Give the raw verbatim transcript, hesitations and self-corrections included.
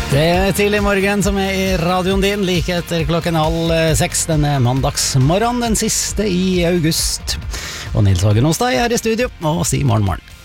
Det er tidlig morgen som er i radioen din, like etter klokken halv seks denne mandagsmorgen, den siste i august. Og Nils Hågen Ostad er i studio og sier morgen morgen.